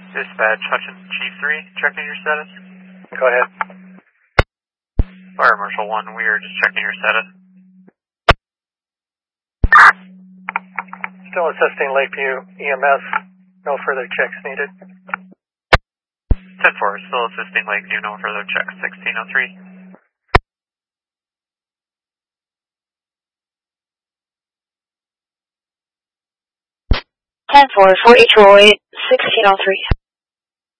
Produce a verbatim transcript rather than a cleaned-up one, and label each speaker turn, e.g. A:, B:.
A: Dispatch, Hutchins Chief three, checking your status.
B: Go ahead.
A: Fire Marshal one, we are just checking your status.
B: Still assisting Lakeview E M S. No further checks needed.
A: ten four, still assisting Lakeview, no further checks, sixteen oh three.
C: ten four, Fort Detroit, sixteen oh three.